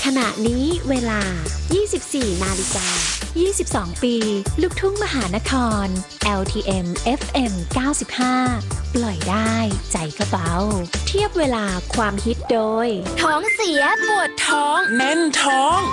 ณะนี้เวลา 24 นาฬิกา 22 ปี ลูกทุ่งมหานคร LTM FM 95 ปล่อยได้ใจก็เบาเทียบเวลาความฮิตโดยท้องเสียปวดท้องแน่นท้อง